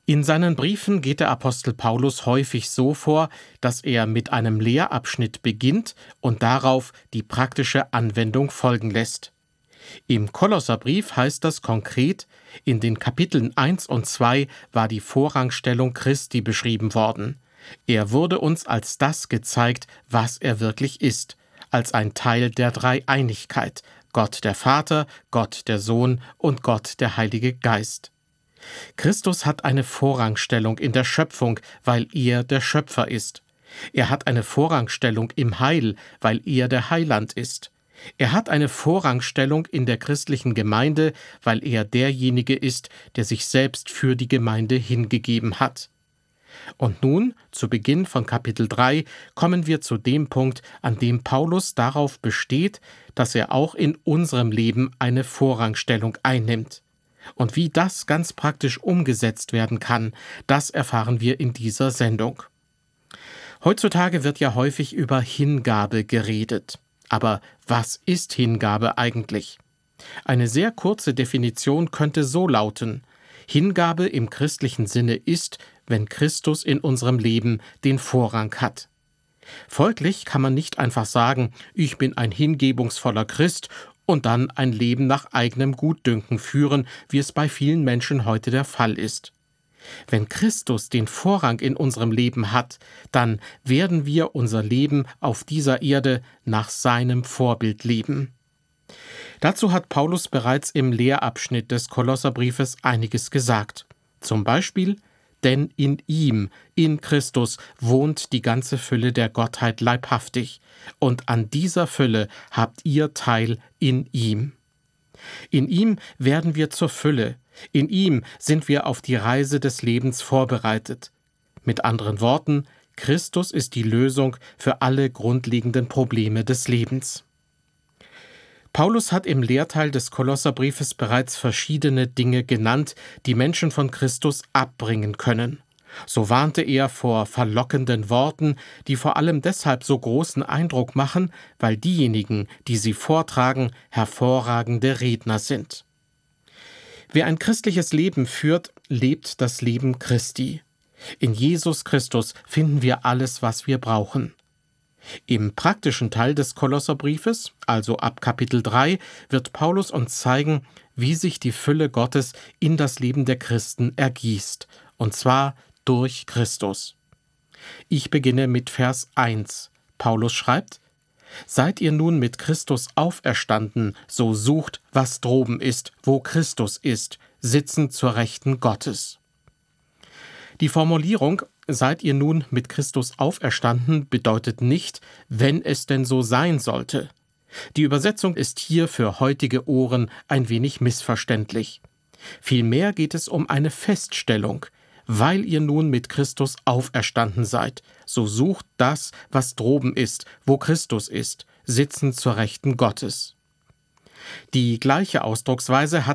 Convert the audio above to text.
In seinen Briefen geht der Apostel Paulus häufig so vor, dass er mit einem Lehrabschnitt beginnt und darauf die praktische Anwendung folgen lässt. Im Kolosserbrief heißt das konkret, in den Kapiteln 1 und 2 war die Vorrangstellung Christi beschrieben worden. Er wurde uns als das gezeigt, was er wirklich ist, als ein Teil der Dreieinigkeit, Gott der Vater, Gott der Sohn und Gott der Heilige Geist. Christus hat eine Vorrangstellung in der Schöpfung, weil er der Schöpfer ist. Er hat eine Vorrangstellung im Heil, weil er der Heiland ist. Er hat eine Vorrangstellung in der christlichen Gemeinde, weil er derjenige ist, der sich selbst für die Gemeinde hingegeben hat. Und nun, zu Beginn von Kapitel 3, kommen wir zu dem Punkt, an dem Paulus darauf besteht, dass er auch in unserem Leben eine Vorrangstellung einnimmt. Und wie das ganz praktisch umgesetzt werden kann, das erfahren wir in dieser Sendung. Heutzutage wird ja häufig über Hingabe geredet. Aber was ist Hingabe eigentlich? Eine sehr kurze Definition könnte so lauten: Hingabe im christlichen Sinne ist, wenn Christus in unserem Leben den Vorrang hat. Folglich kann man nicht einfach sagen, ich bin ein hingebungsvoller Christ und dann ein Leben nach eigenem Gutdünken führen, wie es bei vielen Menschen heute der Fall ist. Wenn Christus den Vorrang in unserem Leben hat, dann werden wir unser Leben auf dieser Erde nach seinem Vorbild leben. Dazu hat Paulus bereits im Lehrabschnitt des Kolosserbriefes einiges gesagt. Zum Beispiel: Denn in ihm, in Christus, wohnt die ganze Fülle der Gottheit leibhaftig, und an dieser Fülle habt ihr Teil in ihm. In ihm werden wir zur Fülle, in ihm sind wir auf die Reise des Lebens vorbereitet. Mit anderen Worten, Christus ist die Lösung für alle grundlegenden Probleme des Lebens. Paulus hat im Lehrteil des Kolosserbriefes bereits verschiedene Dinge genannt, die Menschen von Christus abbringen können. So warnte er vor verlockenden Worten, die vor allem deshalb so großen Eindruck machen, weil diejenigen, die sie vortragen, hervorragende Redner sind. Wer ein christliches Leben führt, lebt das Leben Christi. In Jesus Christus finden wir alles, was wir brauchen. Im praktischen Teil des Kolosserbriefes, also ab Kapitel 3, wird Paulus uns zeigen, wie sich die Fülle Gottes in das Leben der Christen ergießt, und zwar durch Christus. Ich beginne mit Vers 1. Paulus schreibt: Seid ihr nun mit Christus auferstanden, so sucht, was droben ist, wo Christus ist, sitzend zur Rechten Gottes. Die Formulierung »Seid ihr nun mit Christus auferstanden« bedeutet nicht, wenn es denn so sein sollte. Die Übersetzung ist hier für heutige Ohren ein wenig missverständlich. Vielmehr geht es um eine Feststellung: Weil ihr nun mit Christus auferstanden seid, so sucht das, was droben ist, wo Christus ist, sitzend zur Rechten Gottes. Die gleiche Ausdrucksweise hat